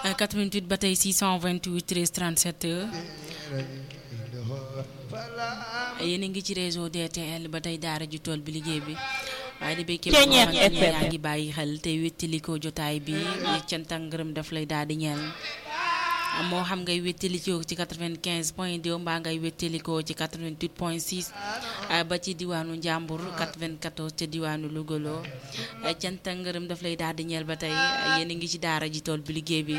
88 ba tey 628 13 37 yéen a ngi ci réseau DTL ba tey daara ju tool bi liggéey bi waaye di béykat bi nga xamante ne yaa ngi bàyyi xel tey wéttalikoo jotaay bi cant ak ngërëm daf lay daal di ñeel moo xam ngay wéttalikoo ci 95.2 mbaa ngay wéttalikoo ci 88.6 ba ci diwaanu Njàmbur 94 ca diwaanu Louga cant ak ngërëm daf lay daal di ñeel ba tey yéen a ngi ci daara ji tool bi liggéey bi